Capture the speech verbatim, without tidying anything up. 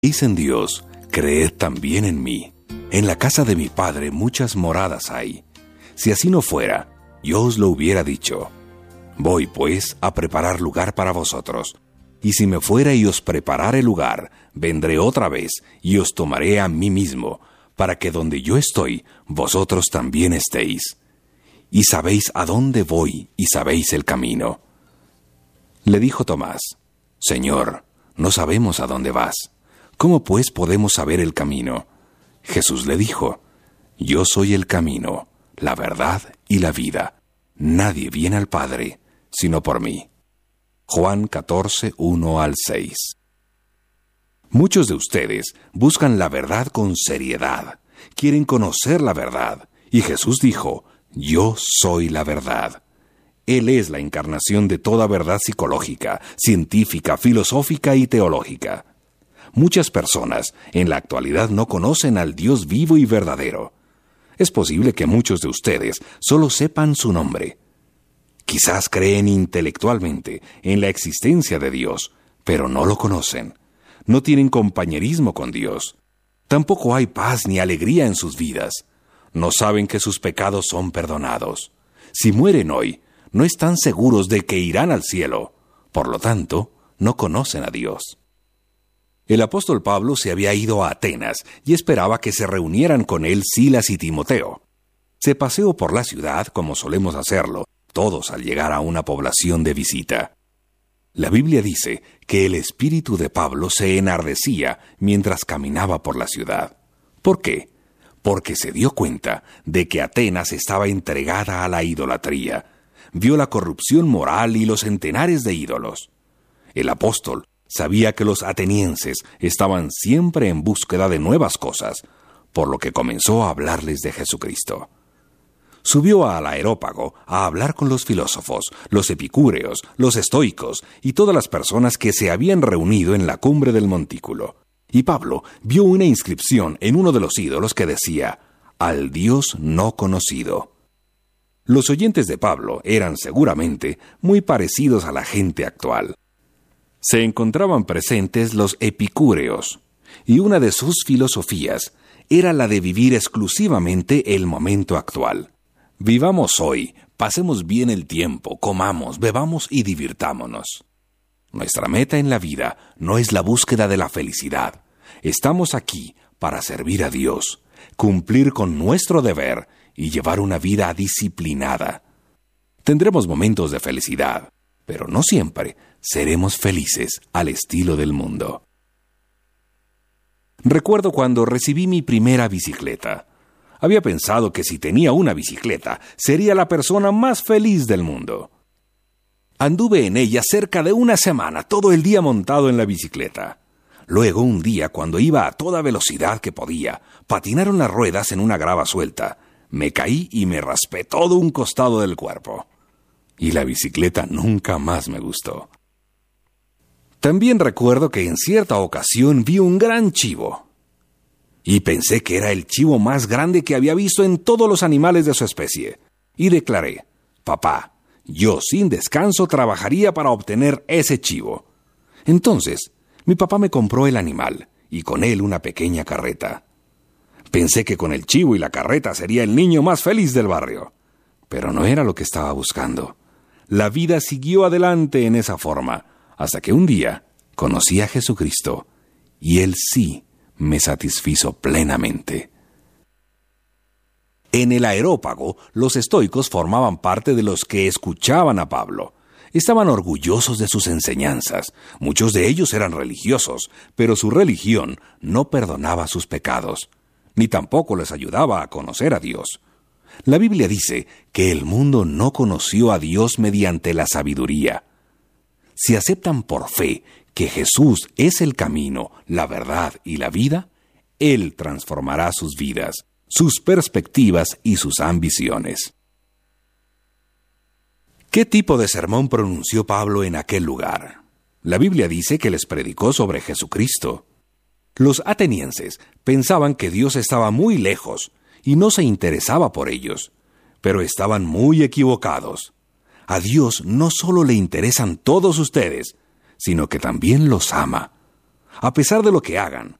Creéis en Dios, creed también en mí. En la casa de mi Padre muchas moradas hay. Si así no fuera, yo os lo hubiera dicho. Voy, pues, a preparar lugar para vosotros. Y si me fuera y os preparare lugar, vendré otra vez y os tomaré a mí mismo, para que donde yo estoy, vosotros también estéis. Y sabéis a dónde voy y sabéis el camino. Le dijo Tomás: Señor, no sabemos a dónde vas. ¿Cómo pues podemos saber el camino? Jesús le dijo: Yo soy el camino, la verdad y la vida. Nadie viene al Padre sino por mí. Juan catorce, uno al seis. Muchos de ustedes buscan la verdad con seriedad. Quieren conocer la verdad. Y Jesús dijo: Yo soy la verdad. Él es la encarnación de toda verdad psicológica, científica, filosófica y teológica. Muchas personas en la actualidad no conocen al Dios vivo y verdadero. Es posible que muchos de ustedes solo sepan su nombre. Quizás creen intelectualmente en la existencia de Dios, pero no lo conocen. No tienen compañerismo con Dios. Tampoco hay paz ni alegría en sus vidas. No saben que sus pecados son perdonados. Si mueren hoy, no están seguros de que irán al cielo. Por lo tanto, no conocen a Dios. El apóstol Pablo se había ido a Atenas y esperaba que se reunieran con él Silas y Timoteo. Se paseó por la ciudad como solemos hacerlo, todos al llegar a una población de visita. La Biblia dice que el espíritu de Pablo se enardecía mientras caminaba por la ciudad. ¿Por qué? Porque se dio cuenta de que Atenas estaba entregada a la idolatría. Vio la corrupción moral y los centenares de ídolos. El apóstol sabía que los atenienses estaban siempre en búsqueda de nuevas cosas, por lo que comenzó a hablarles de Jesucristo. Subió al Areópago a hablar con los filósofos, los epicúreos, los estoicos y todas las personas que se habían reunido en la cumbre del montículo. Y Pablo vio una inscripción en uno de los ídolos que decía: «Al Dios no conocido». Los oyentes de Pablo eran seguramente muy parecidos a la gente actual. Se encontraban presentes los epicúreos, y una de sus filosofías era la de vivir exclusivamente el momento actual. Vivamos hoy, pasemos bien el tiempo, comamos, bebamos y divirtámonos. Nuestra meta en la vida no es la búsqueda de la felicidad. Estamos aquí para servir a Dios, cumplir con nuestro deber y llevar una vida disciplinada. Tendremos momentos de felicidad, pero no siempre seremos felices al estilo del mundo. Recuerdo cuando recibí mi primera bicicleta. Había pensado que si tenía una bicicleta, sería la persona más feliz del mundo. Anduve en ella cerca de una semana, todo el día montado en la bicicleta. Luego, un día, cuando iba a toda velocidad que podía, patinaron las ruedas en una grava suelta. Me caí y me raspé todo un costado del cuerpo. Y la bicicleta nunca más me gustó. También recuerdo que en cierta ocasión vi un gran chivo. Y pensé que era el chivo más grande que había visto en todos los animales de su especie. Y declaré: «Papá, yo sin descanso trabajaría para obtener ese chivo». Entonces, mi papá me compró el animal, y con él una pequeña carreta. Pensé que con el chivo y la carreta sería el niño más feliz del barrio. Pero no era lo que estaba buscando. La vida siguió adelante en esa forma, hasta que un día conocí a Jesucristo, y Él sí me satisfizo plenamente. En el Areópago, los estoicos formaban parte de los que escuchaban a Pablo. Estaban orgullosos de sus enseñanzas. Muchos de ellos eran religiosos, pero su religión no perdonaba sus pecados, ni tampoco les ayudaba a conocer a Dios. La Biblia dice que el mundo no conoció a Dios mediante la sabiduría. Si aceptan por fe que Jesús es el camino, la verdad y la vida, Él transformará sus vidas, sus perspectivas y sus ambiciones. ¿Qué tipo de sermón pronunció Pablo en aquel lugar? La Biblia dice que les predicó sobre Jesucristo. Los atenienses pensaban que Dios estaba muy lejos y no se interesaba por ellos, pero estaban muy equivocados. A Dios no solo le interesan todos ustedes, sino que también los ama. A pesar de lo que hagan,